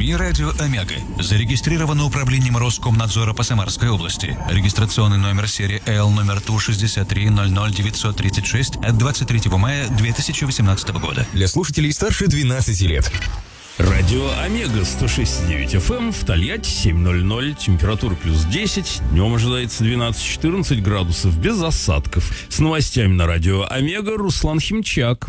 эфире радио «Омега». Зарегистрировано управлением Роскомнадзора по Самарской области. Регистрационный номер серии L номер ТУ-6300936 от 23 мая 2018 года. Для слушателей старше 12 лет. Радио Омега 106,9 FM в Тольятти 7:00, температура плюс 10, днем ожидается 12-14 градусов без осадков. С новостями на радио Омега Руслан Химчак.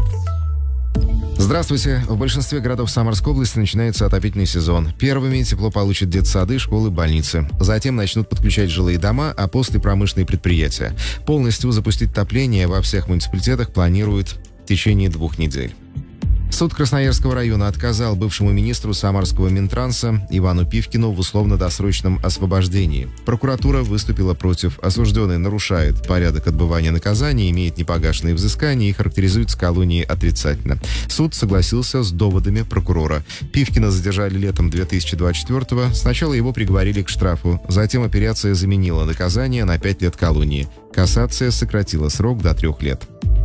Здравствуйте. В большинстве городов Самарской области начинается отопительный сезон. Первыми тепло получат детсады, школы, больницы. Затем начнут подключать жилые дома, а после промышленные предприятия. Полностью запустить отопление во всех муниципалитетах планируют в течение 2 недель. Суд Красноярского района отказал бывшему министру самарского Минтранса Ивану Пивкину в условно-досрочном освобождении. Прокуратура выступила против. Осужденный нарушает порядок отбывания наказания, имеет непогашенные взыскания и характеризуется колонией отрицательно. Суд согласился с доводами прокурора. Пивкина задержали летом 2024-го. Сначала его приговорили к штрафу. Затем апелляция заменила наказание на 5 лет колонии. Кассация сократила срок до 3 лет.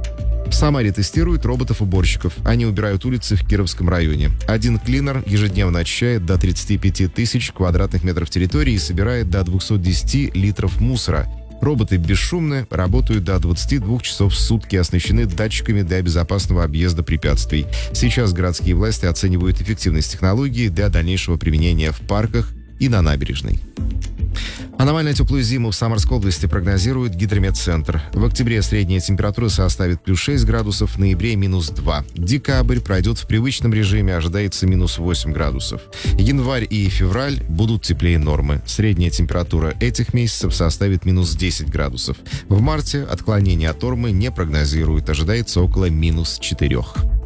В Самаре тестируют роботов-уборщиков. Они убирают улицы в Кировском районе. Один клинер ежедневно очищает до 35 тысяч квадратных метров территории и собирает до 210 литров мусора. Роботы бесшумны, работают до 22 часов в сутки, оснащены датчиками для безопасного объезда препятствий. Сейчас городские власти оценивают эффективность технологии для дальнейшего применения в парках и на набережной. Аномально теплую зиму в Самарской области прогнозирует Гидрометцентр. В октябре средняя температура составит плюс 6 градусов, в ноябре минус 2. Декабрь пройдет в привычном режиме, ожидается минус 8 градусов. Январь и февраль будут теплее нормы. Средняя температура этих месяцев составит минус 10 градусов. В марте отклонения от нормы не прогнозируют, ожидается около минус 4.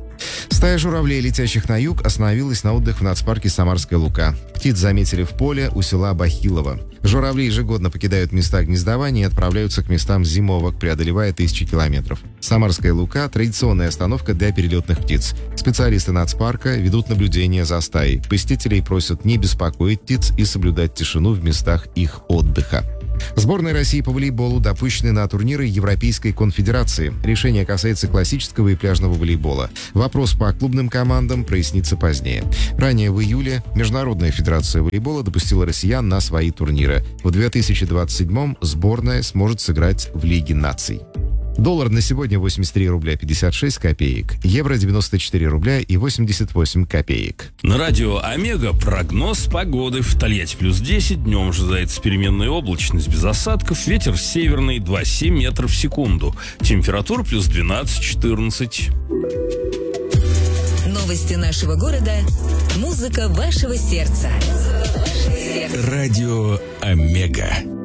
Стая журавлей, летящих на юг, остановилась на отдых в нацпарке Самарская Лука. Птиц заметили в поле у села Бахилово. Журавли ежегодно покидают места гнездования и отправляются к местам зимовок, преодолевая тысячи километров. Самарская Лука – традиционная остановка для перелетных птиц. Специалисты нацпарка ведут наблюдение за стаей. Посетителей просят не беспокоить птиц и соблюдать тишину в местах их отдыха. Сборная России по волейболу допущены на турниры Европейской конфедерации. Решение касается классического и пляжного волейбола. Вопрос по клубным командам прояснится позднее. Ранее в июле Международная федерация волейбола допустила россиян на свои турниры. В 2027-м сборная сможет сыграть в Лиге наций. Доллар на сегодня 83 рубля 56 копеек. Евро 94 рубля и 88 копеек. На радио Омега прогноз погоды. В Тольятти плюс 10, днем ожидается переменная облачность без осадков, ветер северный 2,7 метров в секунду. Температура плюс 12-14. Новости нашего города. Музыка вашего сердца. Радио Омега.